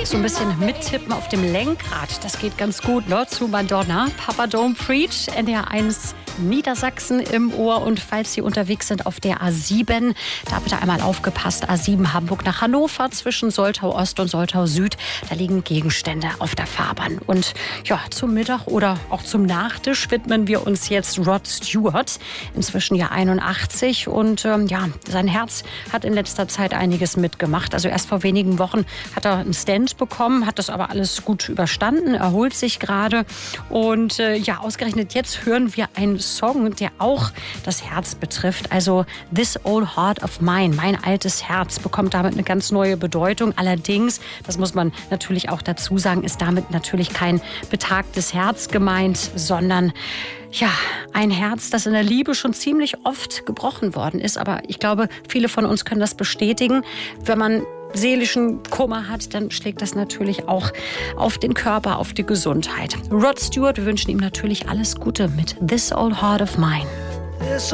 So ein bisschen mittippen auf dem Lenkrad, das geht ganz gut, ne? Zu Madonna, Papa Don't Preach, NDR1 Niedersachsen im Ohr. Und falls Sie unterwegs sind auf der A7, da bitte einmal aufgepasst, A7 Hamburg nach Hannover zwischen Soltau Ost und Soltau Süd, da liegen Gegenstände auf der Fahrbahn. Und ja, zum Mittag oder auch zum Nachtisch widmen wir uns jetzt Rod Stewart, inzwischen ja 81. Und ja, sein Herz hat in letzter Zeit einiges mitgemacht. Also erst vor wenigen Wochen hat er einen Stent bekommen, hat das aber alles gut überstanden, erholt sich gerade. Und ja, ausgerechnet jetzt hören wir einen Song, der auch das Herz betrifft. Also This Old Heart of Mine, mein altes Herz, bekommt damit eine ganz neue Bedeutung. Allerdings, das muss man natürlich auch dazu sagen, ist damit natürlich kein betagtes Herz gemeint, sondern ja, ein Herz, das in der Liebe schon ziemlich oft gebrochen worden ist. Aber ich glaube, viele von uns können das bestätigen. Wenn man seelischen Kummer hat, dann schlägt das natürlich auch auf den Körper, auf die Gesundheit. Rod Stewart, wir wünschen ihm natürlich alles Gute mit This Old Heart of Mine. This